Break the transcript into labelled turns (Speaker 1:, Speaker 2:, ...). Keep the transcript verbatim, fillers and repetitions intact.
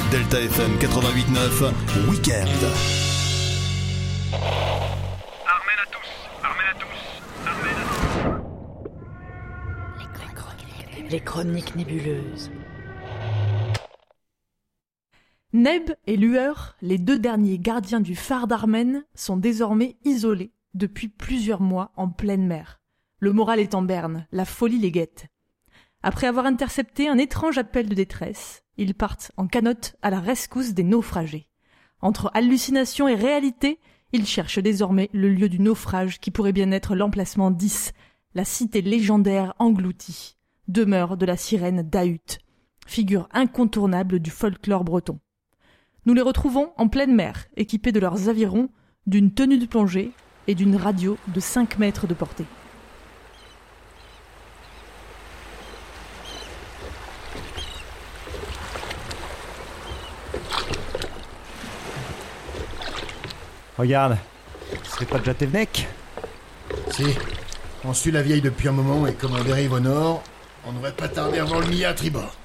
Speaker 1: Delta F M quatre-vingt-huit neuf, Week-end.
Speaker 2: Armène à tous, armène à tous, armène à tous.
Speaker 3: Les chroniques nébuleuses.
Speaker 4: Neb et Lueur, les deux derniers gardiens du phare d'Armen, sont désormais isolés depuis plusieurs mois en pleine mer. Le moral est en berne, la folie les guette. Après avoir intercepté un étrange appel de détresse, ils partent en canotte à la rescousse des naufragés. Entre hallucination et réalité, ils cherchent désormais le lieu du naufrage qui pourrait bien être l'emplacement dix, la cité légendaire engloutie, demeure de la sirène Dahut, figure incontournable du folklore breton. Nous les retrouvons en pleine mer, équipés de leurs avirons, d'une tenue de plongée et d'une radio de cinq mètres de portée.
Speaker 5: Regarde, c'est pas déjà Tevnek ?
Speaker 6: Si, on suit la vieille depuis un moment et comme on dérive au nord, on devrait pas tarder à voir le Mia à tribord.